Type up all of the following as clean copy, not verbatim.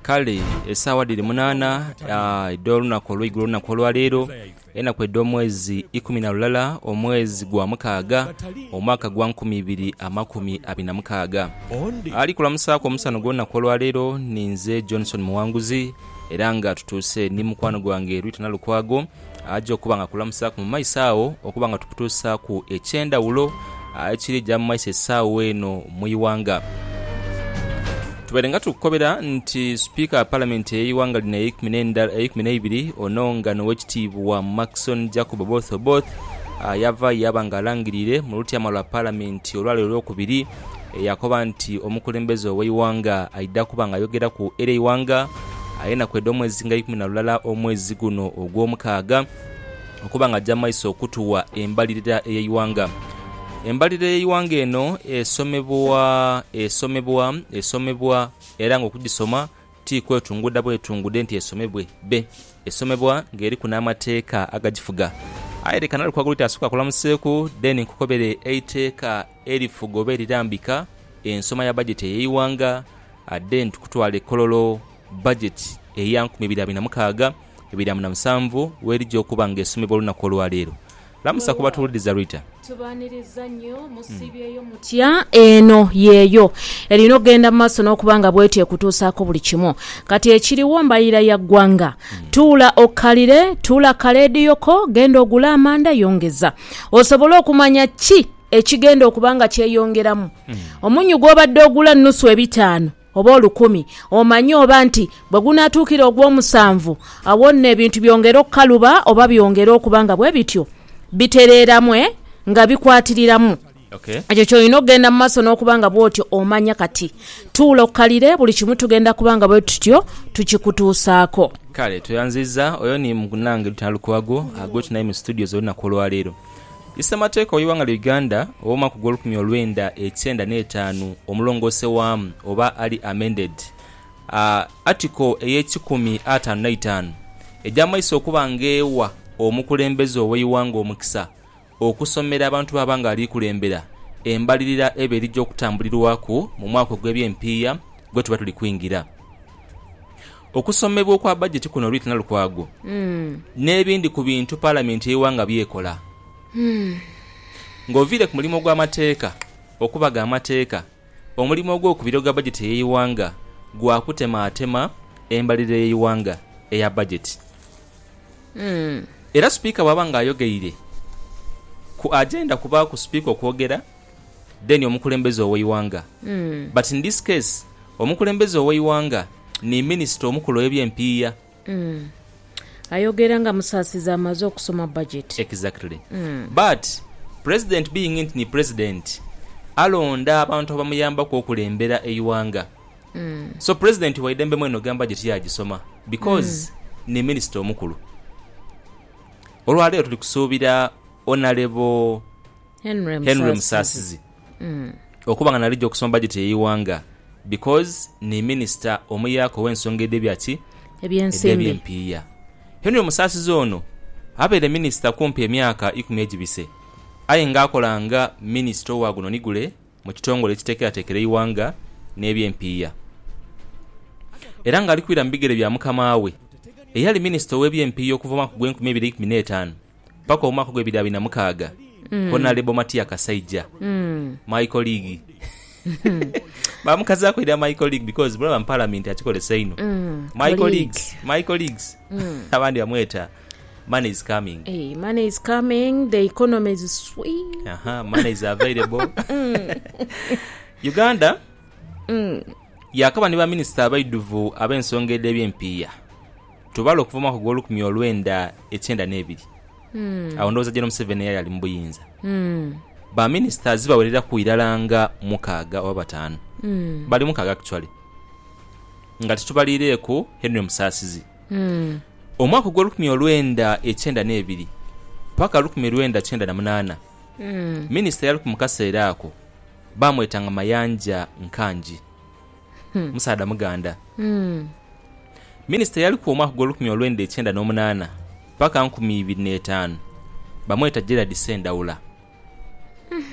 Kale esawa diri 8 idoro na kolwa lero ena kweddo omwezi 12 omwezi gwa mukaaga omwaka gwa 2026 ali kulamusako omusano gwonna kolwa lero ninze Johnson Muwanguzi era nga tutuse ni mukwano gwange Rwitana Lukwago ajja okuba nga kulamusako mu maisawo okuba nga tukutusa ku ekyendawulo ekiri jja mu maiso essaawa eno mu Iwanga. Tuberenga tukobera nti Speaker Parliament y'Iwanga lino 12 ononga n'owekitiibwa Maxon Jacob Oboth yava yabanga alangirire mu lutyama lwa Parliament olwalero olwokubiri yakoba nti omukulembeze w'Iwanga aidda kuba nga ayogera ku era Iwanga ayina kwedda omwezi nga 12 omwezi guno ogw'omukaaga okuba nga ajja maiso okutuwa embalirira ey'Iwanga. Embalirira y'Iwanga eno esomebwa era nga okugisoma ti kwetungudda bwetungudde nti esomebwe esomebwa ng'eri ku n'amateeka agagifuga. Ayereka nali kwagulita asuka kulamuseeku then nkukobere eiteeka erifuga oba erirambika ensoma ya budget y'Iwanga then tukutwala ekololo budget eya 2026 werijja okuba nga esomebwa olunaku olwaleero. Lamusa kuba tuwuliza Rita. Tubaniriza nnyo musibyeyo mutya eno yeeyo erino genda maaso n'okubanga bwetye kutuusaako buli kimu kati ekiriwo mbalira ya ggwanga tuula okkalire tuula kaleediyoko genda ogula amanda yongeza osobole okumanya ki ekigenda okubanga kyeyongeramu omunyu gw'obadde ogula nnusu 5 oba 10 omanye oba nti bwe gunaatuukira ogw'omusanvu awonna ebintu byongera okkaluba oba byongera okubanga bwe bityo bitereeramwe nga bikwatiriramu. Ekyo kyolina okugenda mu maaso n'okubanga bw'otyo omanya kati tuula okkalire buli kimu tugenda kubanga bwe tutyo tukikutuusaako. Kale tuyanziza oyo ni Munange Rwitana Lukwago agoti naye mu studio z'olunaku olwaleero. Isamateeka y'Iwanga lya Uganda ow'omwaka gw'olukumi omulongoose waamu oba ali amended article ey'ekikumi 55 ejja maiso okuba ng'ewa omukulembeze ow'Iwanga omukisa okusomera abantu babanga ali kulembera embalirira eberijja okutambulirwako mu mwaka gw'ebyempiya gwe tuba tuli kwingira. Okusomebwa kwa budget kuno Rwitana Lukwago n'ebindi ku bintu Parliament y'Iwanga byekola ng'oviire ku mulimu gw'amateeka okubaga amateeka omulimu ogw'okubiri ogwa budget y'Iwanga gwakutemaatema embalirira y'Iwanga eya budget. Era speaker wabanga ayogeire ku agenda kuba ku speaker okwogera then omukulembeze ow'Iwanga but in this case omukulembeze ow'Iwanga ni minister omukulu w'ebyempiya ayogera nga musaasiza amaze okusoma budget. Exactly. But president being it ni president alonda abantu abamuyambako okulembera eIwanga. So president waidembe mweno gamba budget yagisoma because ni minister omukulu. Olwaleero tuli kusuubira Honorable Henry Musasizi okuba nga nalijja okusoma budget y'Iwanga because ni minister omuyako w'ensonga ebyaki eby'empiya. Henry Musasizi ono abeere minister kumpi emyaka 10 egibise aye ng'akolanga minister owaguno nigule mu kitongole ekiteekerateekera Iwanga n'ebyempiya era ng'ali kwira mu bigere bya mukama we eyali minister w'ebyempiya okuva mu mwaka gw'2015 paka omwaka gw'2026 Honorable Matia Kasaija my colleague bamukazaako eri my colleague because brother parliament akikolesa ino my colleagues abandi bamweta money is coming. Hey, money is coming, the economy is sweet. Money is available. Uganda yakaba ne ba minister abaiduvu ab'ensonga eby'empiya tubala okuva mu mwaka gw'olukumi 92 awo ndowooza General Museveni yali mu buyinza ba ministers bawerera ku iralanga mukaaga oba 5 bali mukaaga actually nga tetubalireeko Henry Musasizi omwaka gw'olukumi paka 1998 minister yali ku mukaseera ako bamwetanga Mayanja Nkanji Musaada Muganda minister yali ku omwaka gw'olukumi paka 2005 bamweta Gerard Sendawula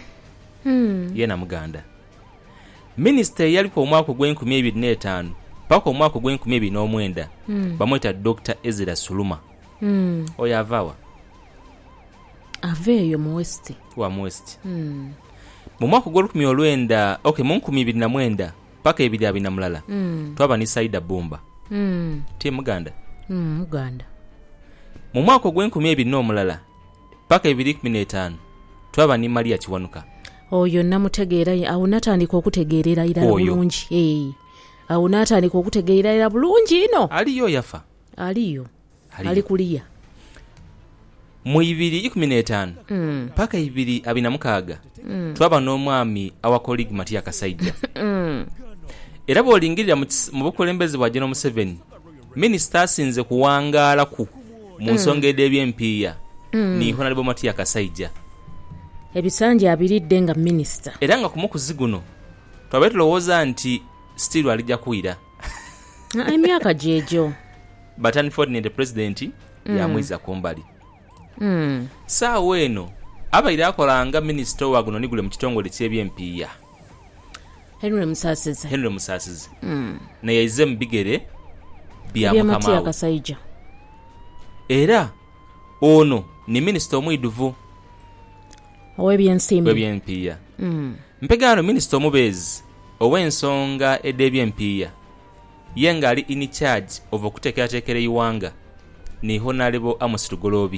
yena Muganda. Minister yali ku omwaka gw'olukumi paka omwaka gw'2009 bamweta Dr. Ezra Suluma. Oyo avaawa aveeyo mu West wa West. Mu mwaka gw'19 mu 2009 paka 2020 twaba ni Saida Bumba ti Muganda. Muganda. Mu mwaka gw'2020 paka 2015 twaba ni Maria Kiwanuka. Oyo namutegeera awo natandika okutegeerera ira bulungi. Awo natandika okutegeerera ira bulungi ino. Aliyo yafa. Aliyo. Ali kuliya. Mu 2015 paka 2026 twaba n'omwami awakoligi Matia Kasaija. Era bw'olingirira mu bukulembeze bwa General Museveni, minisita asinze kuwangaala mu nsonga eby'empiya ni Honorable Matia Kasaija. Ebisanja abiridde nga minisita. Era nga kumukuzi guno twabe tulowooza nti still alijja kuwira. Emyaka gyejo. Batani Ford ne president yamwiza kumbali. Saawa eno abaire akolanga minisita wa guno nigule mu kitongole ky'ebyempiya. Henry Musasizi. Naye yaize mu bigere bya Matia Kasaija. Era ono ni minisita omwiduvu ow'ebyempiya. Mpegano minisita omubeezi ow'ensonga ed'ebyempiya ye nga ali in charge of okuteekerateekera iwanga ni Honorable Amos Lugolobi.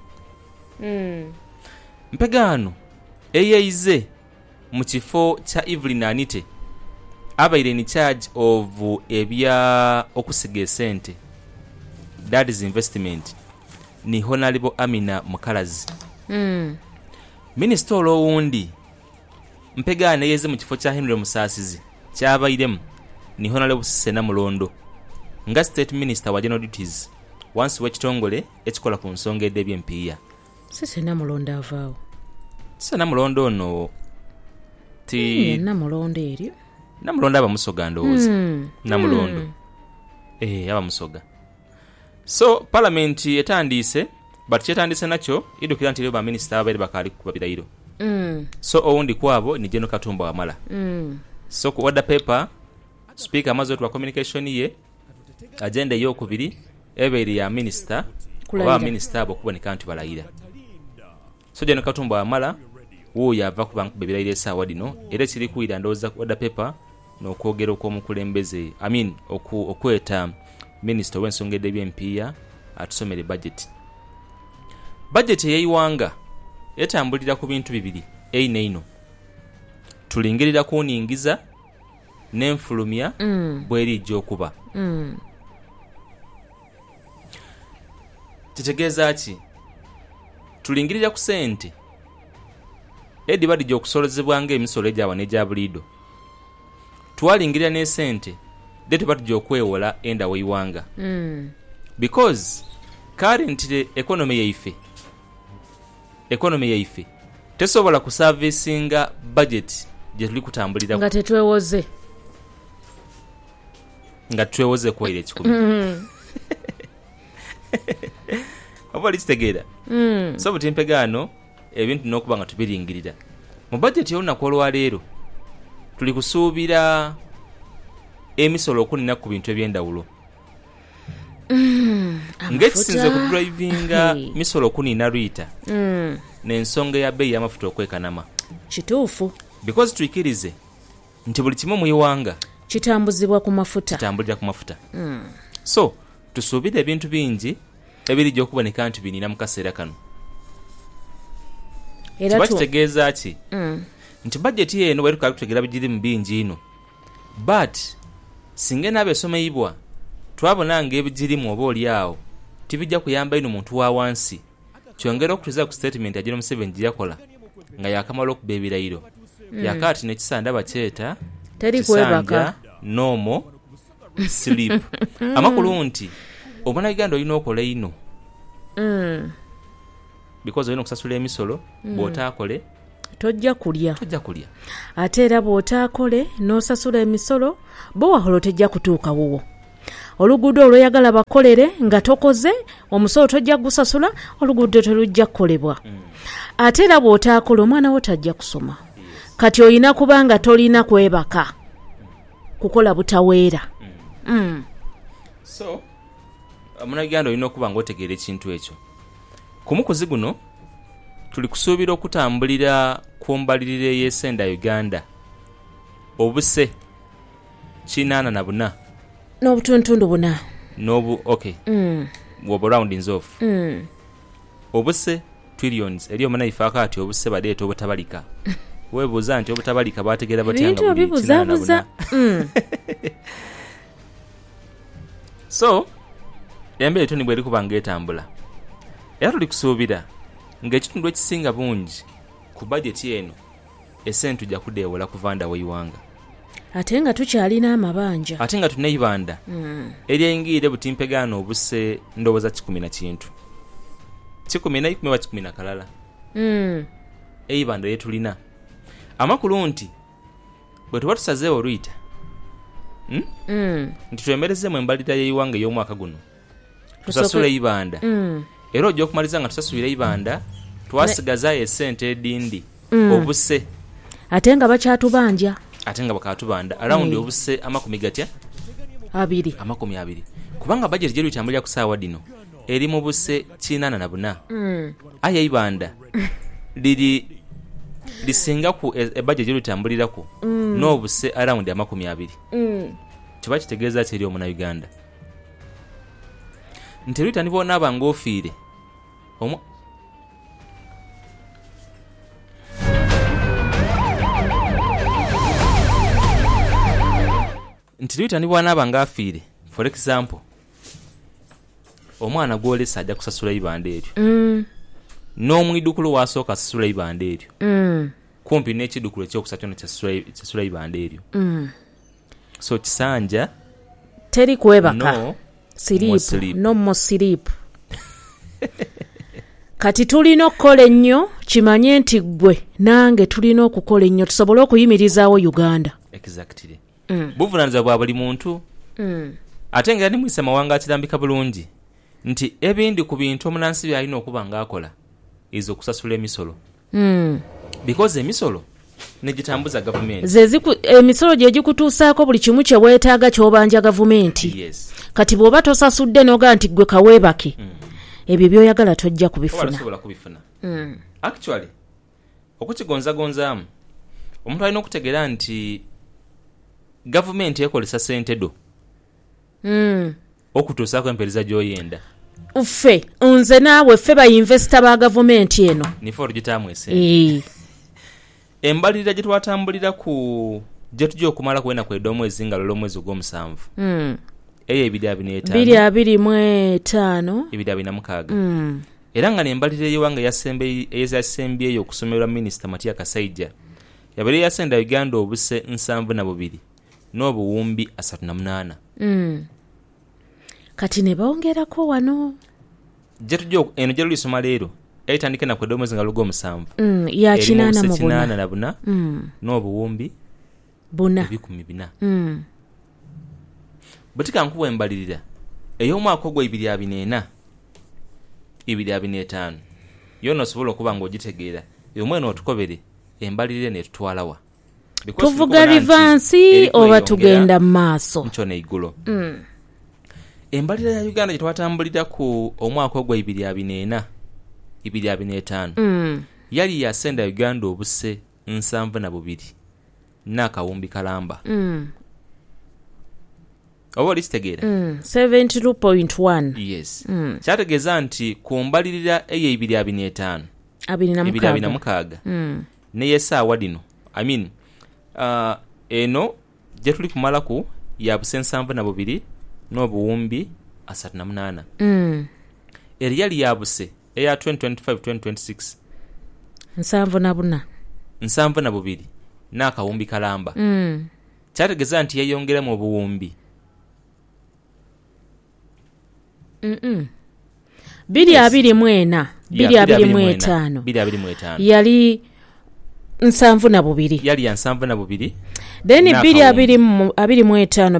Mpegano eyeize mu kifo kya Evelyn Anite abaire in charge of ebya okusiga esente, that is investment, ni Honorable Amina Mukalazi. Minisita olwowundi Mpegano eyeize mu kifo kya Henry Musasizi kyabairemu ni Honorable Sena Mulondo nga state minister wa general duties wansi w'ekitongole ekikola ku nsonga ed'ebyempiya. Sena Mulondo avaawo. Sena Mulondo ono ti Namulondo eryo. Namulondo aba Musoga ndowooza. Namulondo aba Musoga. So parliament etandise but kyetandise nakyo idukira nti ba minister abaire bakali kubabirayiro. So owundi kwabo ni General Katumba Wamala. So ku order paper speaker amaze wa communication ye agenda ey'okubiri ebeeri ya minister oba minister abo kuboneka nti balayira. So General Katumba Wamala wuuyo ava kuba nkubabirayiro essaawa dino era kiri kuyira ndowooza ku order paper n'okwogera okw'omukulembeze okweta minister w'ensonga ed'ebyempiya atusomere budget. Budget ey'eiwanga etambulira ku bintu bibiri eino tulingirira kuningiza n'enfulumya bwerijja okuba. Kitegeeza ki? Tulingirira ku sente edi badijja okusolozebwa ng'emisolo egyawa n'egya buliido. Twalingirira n'esente detu badijja okwewola enda w'eiwanga. Because currently economy yaife tesobola kuservicinga budget gye tuli kutambulira nga tetwewoze kwaire ekikumi. Obali kitegeera. So buti Mpegano ebintu n'okuba nga tubiringirira mu budget y'olunaku olwaleero tuli kusuubira emisolo okunina ku bintu eby'endawulo ng'ekisinze ku drivinga misolo okunina lwita n'ensonga ya bbeeyi y'amafuta okwekanama. Kituufu. Because tuyikirize nti buli kimu mu iwanga kitambulira ku mafuta. So tusuubira ebintu bingi ebirijja okuboneka nti binina mu kaseera kano. Kiba kitegeeza ki? Nti budget yeeno bwe tukali kutegeera bigiri mu bingi ino but singa naaba esomeyibwa twabona ng'ebigirimu oba oli awo tibijja kuyamba ino muntu wa wansi. Kyongera okutuuza ku statement ya General Museveni gye yakola nga yakamala okuba ebirayiro. Yakaati nekisanda bakyeta teri kwebaka nomo sleep. Amakulu nti obona Uganda olina okola ino because olina okusasula emisolo bw'otaakole tojja kulya. Ate era bw'otaakole n'osasula emisolo bo waholo tejja kutuuka wuwo. Oluguudo olweyagala bakolere nga tokoze omusolo tojja gusasula, oluguudo telujja kukolebwa. Ate era bw'otaakola omwana wo tajja kusoma. Kati olina kubanga tolina kwebaka kukola butaweera. So munnayuganda olina okuba ng'otegeera ekintu ekyo. Ku mukuzi guno tuli kusuubira okutambulira ku mbalirira ey'esenda Uganda obuse 84 n'obutuntundu 4 okay woba roundings off obuse trillions eri omunayifaako ati obuse badeeta obutabalika weebuuza nti obutabalika baategeera batyanga buli 84 so embeera etoni bweri kuba ng'etambula era tuli kusuubira ng'ekitundu ekisinga bungi ku bajeti eno esente tujja kudeewola kuvanda w'eiwanga ate nga tukyalina amabanja ate nga tulina eibanda eryengiyire butimpegaano obuse ndowooza 10 na kintu 10 na kalala eibanda lyetulina amakulu nti bwe tuba tusazeewo oluyita nti twemerezemu embalirira y'eiwanga ey'omwaka guno tusasula eibanda era ojja okumaliza nga tusasulira eibanda twasigazayo esente edindi obuse ate nga bakyatubanja ate nga bakatubanda around obuse 20 kubanga budget gyeru itambulira ku saawa dino eri mu buse 84 aya eibanda lisinga ku budget gyeru itambulirako n'obuse around 20 kiba kitegeeza ati eri omuna Uganda nti luyita niboona abanga ofiire nti luyita niboona abanga afiire for example omwana gw'olesa ajja kusasula ibanda eryo n'omwidukulu wasooka asasula ibanda eryo kumpi n'ekidukulu ekyokusatu kyasasula ibanda eryo so kisanja teri kwebaka no siripu kati tulina okukola ennyo kimanye nti ggwe nange tulina okukola ennyo tusobole okuyimirizaawo Uganda exactly buvunaanyizibwa bwa buli muntu ate nga nimwisa mawanga akirambika bulungi nti ebindi ku bintu omunansi byalina okuba ng'akola izo okusasula emisolo because emisolo negitambuza gavumenti emisolo gye gikutuusaako buli kimu kye weetaaga ky'obanja gavumenti kati bw'oba tosasudde noga nti ggwe kaweebake ebyo by'oyagala tojja kubifuna actually okukigonzagonzaamu omuntu alina okutegeera nti gavumenti ekolesa sente do okutuusaako empeereza gy'oyenda ffe nze naawe ffe bayinvesita ba gavumenti eno nife olugitaamu esente embalirira gye twatambulira ku gye tujja okumala kuwena kwedda omwezi nga lola omwezi ogw'omusanvu eyo 2025 era nga nembalirira ey'ewanga eyasembyeyo okusomerwa minisita Matia Kasaija yabeera yasenda Uganda obuse 72 n'obuwumbi 38 kati ne bawongerako wano gye tujja eno gye lulisoma leero eitandike na kwedda omwezi nga lugw'omusanvu ya 84 n'obuwumbi 4 butika nkuwa embalirira ey'omwaka ogwa 2024-2025 yonna osobola okuba ng'ogitegeera omwene otukobere embalirira netutwalawa tuvuga rivansi oba tugenda mu maaso nkyo neigulo embalirira ya Uganda gye twatambulira ku omwaka ogwa 2024-2025 yali yasenda Uganda obuse 72 n'akawumbi kalamba oba olikitegeera 72.1 yes kyategeeza nti ku mbalirira eyo 2025 n'eyesaawa dino eno gye tuli kumalaku ya buse 72 n'obuwumbi 38 eri yali yabuse eya 2025-2026 74 n'akawumbi kalamba kyategeeza nti yeyongera mu buwumbi 2024 yali 72 yali ya 72 then 2025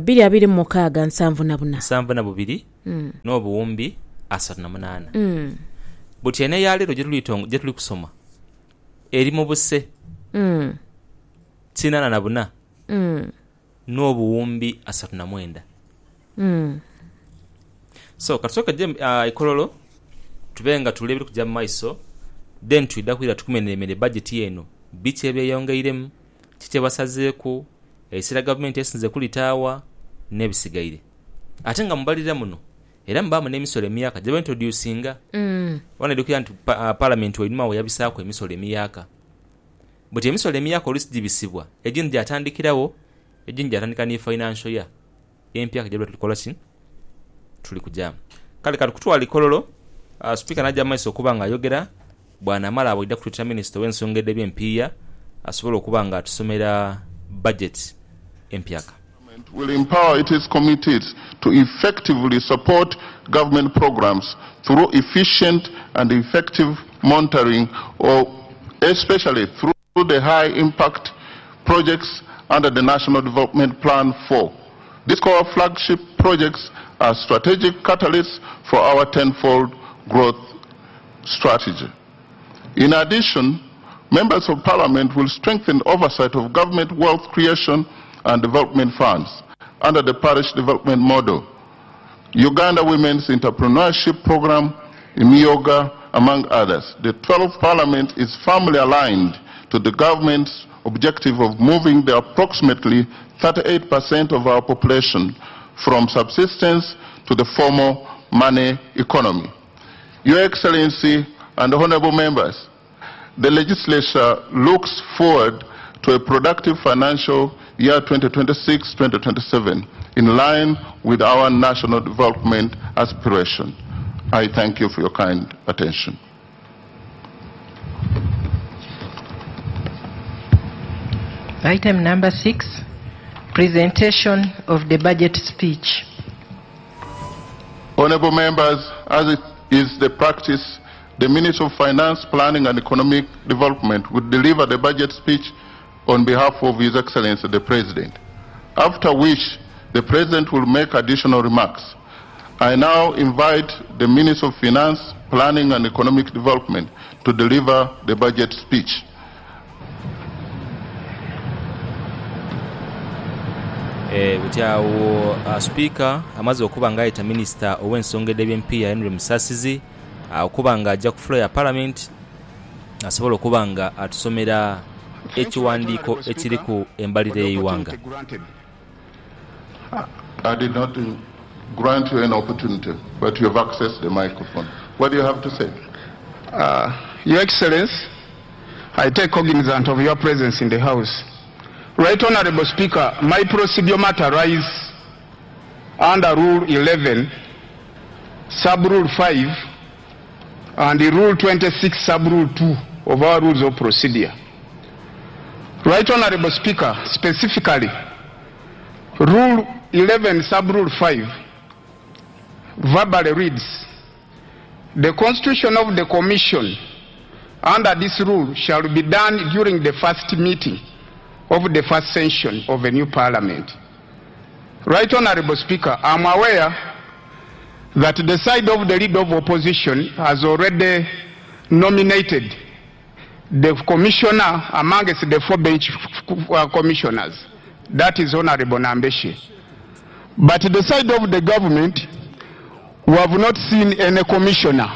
74 n'obuwumbi 38 buti ene yaleero gye tuli kusoma eri mu buse 84 n'obuwumbi 39 So katusoka je ikololo tubenga tulebire kujja mu maiso then tuida kuira tukumenemere budget yeno bichi ebyeyongeiremu kite basazeeko esira government esinze kulitawa nebisigaire ate nga mubalira muno era mbamu n'emisolo emyaka gye introducinga wana dikuya nti parliament oyinuma we yabisaako emisolo emyaka but emisolo emyaka olusi gibisibwa egindi gyatandikirawo egindi gyatandika ne financial year empyaka gye tulikola ki tuli kujamu kale kati kutwala ikololo speaker najja maiso okuba nga ayogera bwana mala abwidda kutwita minister w'ensonga eby'empiya asobola okuba nga atusomera budget empyaka. Will empower its committees to effectively support government programs through efficient and effective monitoring, or especially through the high impact projects under the National Development Plan 4. These core flagship projects are strategic catalysts for our tenfold growth strategy. In addition, members of Parliament will strengthen oversight of government wealth creation and development funds under the parish development model, Uganda Women's Entrepreneurship Program, IMIOGA, among others. The 12th Parliament is firmly aligned to the government's objective of moving the approximately 38% of our population from subsistence to the formal money economy. Your Excellency and honorable members, the legislature looks forward to a productive financial year 2026-2027 in line with our national development aspiration. I thank you for your kind attention. Item number 6, presentation of the budget speech. Honorable members, as it is the practice, the Minister of Finance, Planning and Economic Development would deliver the budget speech on behalf of His Excellency the President, after which the President will make additional remarks. I now invite the Minister of Finance, Planning and Economic Development to deliver the budget speech. Butyawo speaker amaze okuba nga ayita minister ow'ensonga eby'empiya Henry Musasizi okuba nga ajja ku floor ya Parliament asobola okuba nga atusomera ekiwandiiko ekiri ku embalire y'eiwanga. I did not grant you an opportunity, but you have accessed the microphone. What do you have to say? Your Excellency, I take cognizance of your presence in the House. Right Honorable Speaker, my procedure matter arises under Rule 11, Sub-Rule 5, and the Rule 26, Sub-Rule 2 of our Rules of Procedure. Right Honorable Speaker, specifically, Rule 11, Sub-Rule 5, verbally reads, the constitution of the Commission under this rule shall be done during the first meeting of the first session of a new Parliament. Right Honorable Speaker, I'm aware that the side of the Leader of Opposition has already nominated the commissioner amongst the 4 bench commissioners. That is Honorable Nambeshi. But the side of the government, we have not seen any commissioner.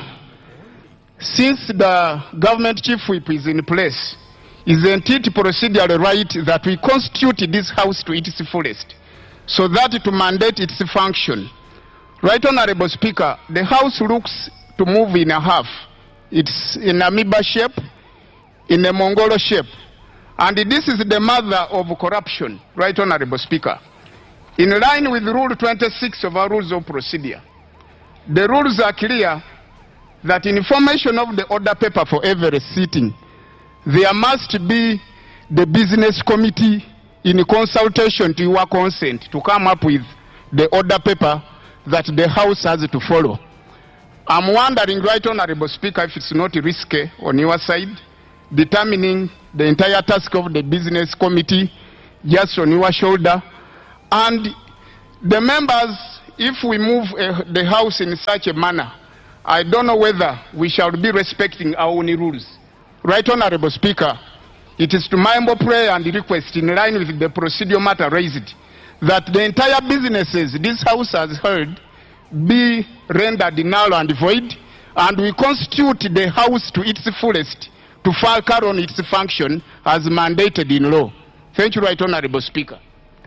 Since the government chief whip is in place, isn't it procedurally right that we constitute this House to its fullest, so that to mandate its function? Right Honorable Speaker, the House looks to move in a half. It's in amoeba shape, in a Mongolo shape. And this is the mother of corruption, Right Honorable Speaker. In line with Rule 26 of our Rules of Procedure, the rules are clear that in formation of the order paper for every sitting, there must be the business committee in consultation to your consent to come up with the order paper that the House has to follow. I'm wondering, Right Honorable Speaker, if it's not risky on your side, determining the entire task of the business committee just on your shoulder. And the members, if we move the House in such a manner, I don't know whether we shall be respecting our own rules. Right Honorable Speaker, it is to my humble prayer and request, in line with the procedural matter raised, that the entire businesses this House has heard be rendered null and void, and we constitute the House to its fullest to carry on its function as mandated in law. Thank you, Right Honourable Speaker.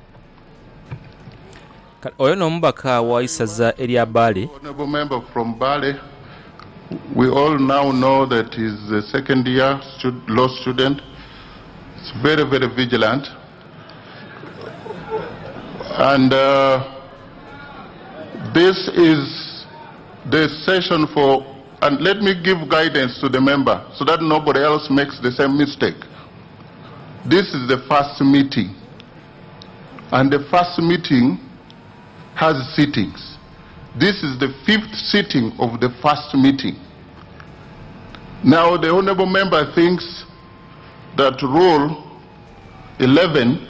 Oyo n'omubaka wa Isaza eri Bale. Honourable member from Bale, we all now know that he's a second-year law student. He's very, very vigilant. And this is the session for, and let me give guidance to the member so that nobody else makes the same mistake. This is the first meeting, and the first meeting has sittings. This is the 5th sitting of the first meeting. Now the honourable member thinks that Rule 11,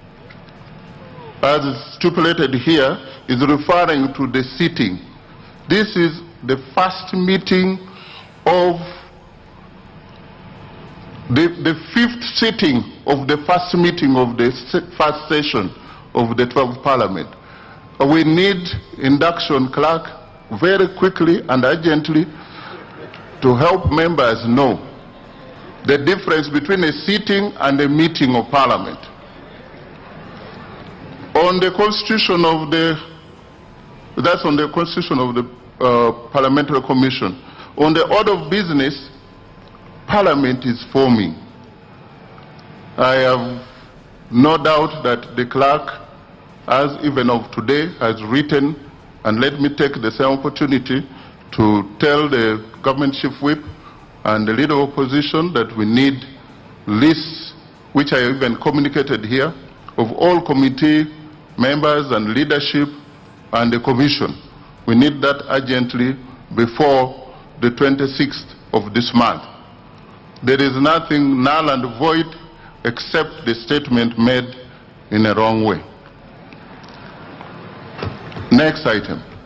as stipulated here, is referring to the sitting. This is the first meeting of the 5th sitting of the first meeting of the first session of the 12th Parliament. We need induction clerk very quickly and urgently to help members know the difference between a sitting and a meeting of Parliament. On the constitution of the, that's on the constitution of the Parliamentary Commission. On the order of business, Parliament is forming. I have no doubt that the clerk, as even of today, has written, and let me take the same opportunity to tell the government chief whip and the leader of opposition that we need lists, which I even communicated here, of all committee members and leadership and the commission. We need that urgently before the 26th of this month. There is nothing null and void except the statement made in a wrong way. Next item.